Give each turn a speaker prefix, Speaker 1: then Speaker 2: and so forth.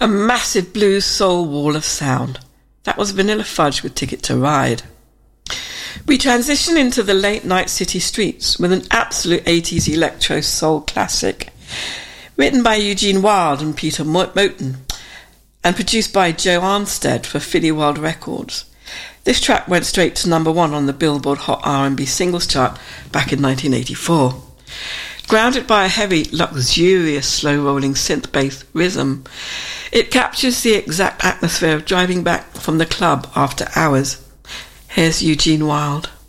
Speaker 1: A massive blues soul wall of sound. That was Vanilla Fudge with Ticket to Ride. We transition into the late night city streets with an absolute 80s electro soul classic, written by Eugene Wilde and Peter Moten, and produced by Joe Armstead for Philly World Records. This track went straight to number 1 on the Billboard Hot R&B Singles Chart back in 1984. Grounded by a heavy, luxurious, slow-rolling synth-bass rhythm, it captures the exact atmosphere of driving back from the club after hours. Here's Eugene Wilde.